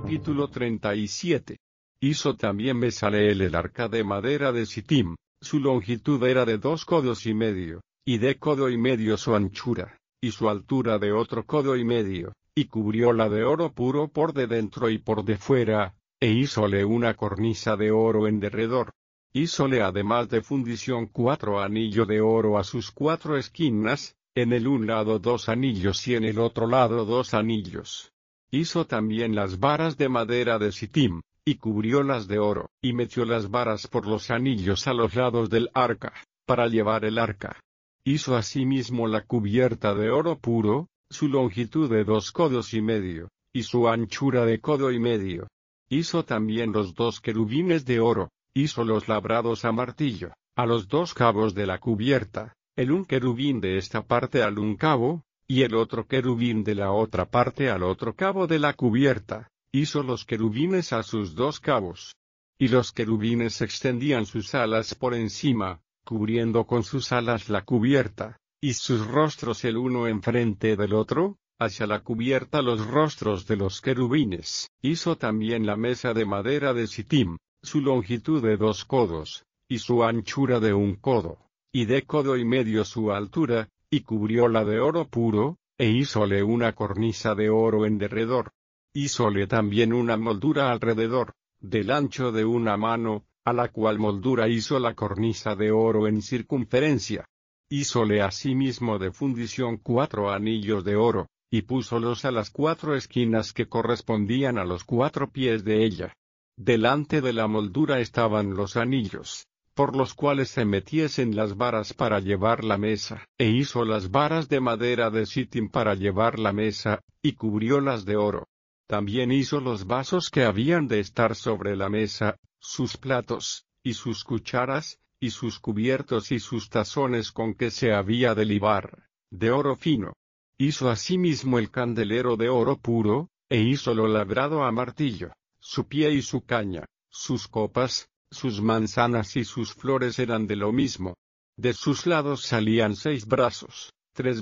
Capítulo 37. Hizo también Bezaleel el arca de madera de Sittim, su longitud era de 2 codos y medio, y de codo y medio su anchura, y su altura de otro codo y medio, y cubrióla de oro puro por de dentro y por de fuera, e hízole una cornisa de oro en derredor. Hízole además de fundición 4 anillos de oro a sus 4 esquinas, en el un lado 2 anillos y en el otro lado 2 anillos. Hizo también las varas de madera de Sittim, y cubriólas de oro, y metió las varas por los anillos a los lados del arca, para llevar el arca. Hizo asimismo la cubierta de oro puro, su longitud de 2 codos y medio, y su anchura de codo y medio. Hizo también los 2 querubines de oro, hizo los labrados a martillo, a los 2 cabos de la cubierta, el un querubín de esta parte al un cabo, y el otro querubín de la otra parte al otro cabo de la cubierta. Hizo los querubines a sus 2 cabos. Y los querubines extendían sus alas por encima, cubriendo con sus alas la cubierta, y sus rostros el uno enfrente del otro, hacia la cubierta los rostros de los querubines. Hizo también la mesa de madera de Sittim, su longitud de 2 codos, y su anchura de 1 codo, y de codo y medio su altura, y cubrióla de oro puro, e hízole una cornisa de oro en derredor. Hízole también una moldura alrededor, del ancho de 1 mano, a la cual moldura hizo la cornisa de oro en circunferencia. Hízole asimismo de fundición 4 anillos de oro, y púsolos a las 4 esquinas que correspondían a los 4 pies de ella. Delante de la moldura estaban los anillos, por los cuales se metiesen las varas para llevar la mesa, e hizo las varas de madera de Sittim para llevar la mesa, y cubriólas de oro. También hizo los vasos que habían de estar sobre la mesa, sus platos, y sus cucharas, y sus cubiertos y sus tazones con que se había de libar, de oro fino. Hizo asimismo el candelero de oro puro, e hízolo labrado a martillo, su pie y su caña, sus copas, sus manzanas y sus flores eran de lo mismo. De sus lados salían 6 brazos, 3